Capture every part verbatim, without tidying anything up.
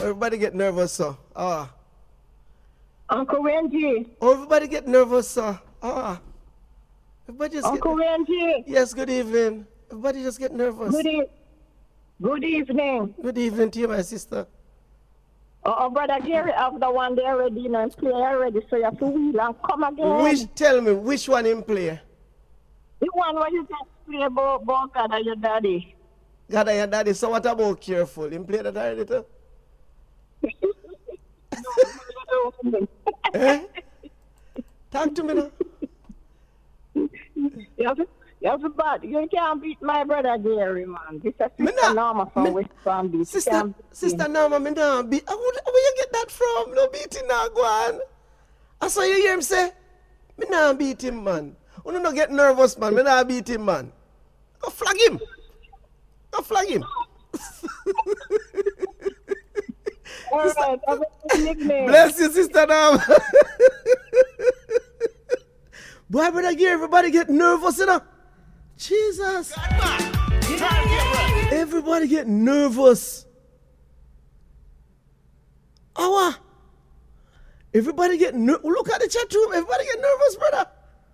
Everybody get nervous, sir. Ah. Uncle Wendy. Oh, everybody get nervous, sir. Ah. Everybody just Uncle get... Wendy. Yes, good evening. Everybody just get nervous. Good, e- good evening. Good evening to you, my sister. Oh, oh, brother Gary, have the one there already, you know, and play already, so you have to wheel and come again. Which, tell me, which one in play? The one where you just play about, about God and your daddy. God and your daddy, so what about Careful? You play that already too? Eh? Talk to me now. You have to, you have to bad. You can't beat my brother Gary, man. This is Sister Norma from West Palm Beach. Sister, Sister Norma, me nah beat. Where you get that from? No beating now, go on. I saw you hear him say, me nah beat him, man. You don't get nervous, man. Me nah beat him, man. Go flag him. Go flag him. All right, have a nickname. Bless you, Sister Norma. Boy, brother Gary, everybody get nervous, you know. Jesus. Everybody get nervous. Awa. Everybody get nervous. Look at the chat room. Everybody get nervous, brother.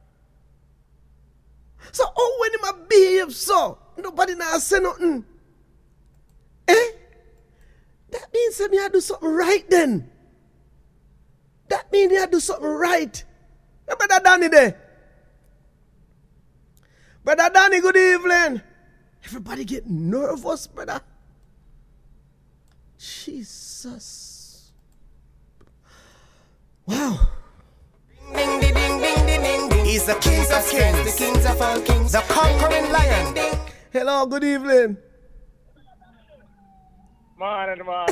So, oh, when him a behave so, nobody now say nothing. Eh? That means that me I do something right then. That means I do something right. Hey, brother Danny there. Brother Danny, good evening. Everybody get nervous, brother. Jesus. Wow. Ding, ding, ding, ding, ding, ding, ding. He's the king of kings, the kings of all kings, the conquering lion. Hello, good evening. Morning, man.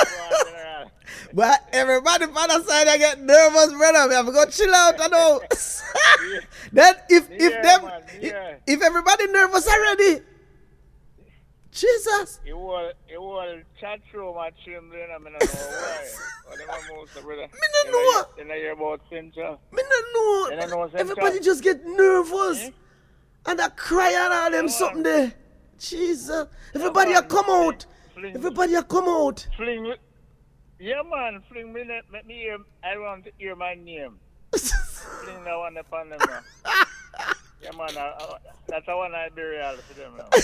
But everybody on the side I get nervous, brother. We have to go chill out, I know. Yeah. Then if if Yeah, them man, if, yeah. if everybody nervous already, Jesus. You will, you will chat through my children, I mean, I don't know why. Whatever most of it. Me no know. You know, hear about Central. Me no You know. don't know Central? Everybody just get nervous. Eh? And I cry and all them Yeah, something man. there. Jesus. Everybody man. a come out. Fling- Everybody a come out. Fling, yeah, man, fling me, let let me hear, I want to hear my name. Fling that one upon them now. Yeah, man, I, I, that's the one I bury all for them now.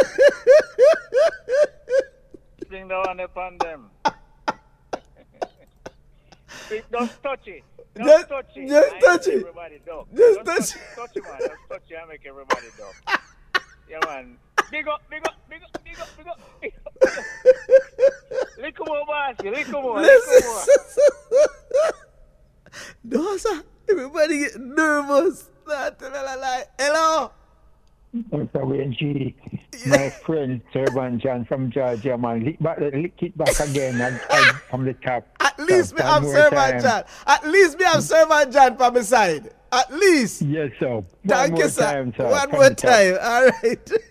Fling that one upon them. Fling- Don't touch it. Don't Just- touch it. just I touch make it. Everybody duck. Just Don't touch touch it. Touch it, man. Just touch it, I make everybody duck. Yeah, man. Big up, big up, big up, big up, big up, big up. Big up. Little more, boss. Little more, little more. No, sir. Everybody get nervous. Not tell a lie. Hello. Mister Wayne G, my friend Servant John from Georgia, man, lick, back, lick it back again and, and from the top. At least me One have more Servant time. John. At least me have Servant John from my side. At least. Yes, sir. One Thank more you, sir. time, sir. One from more the top. time. All right.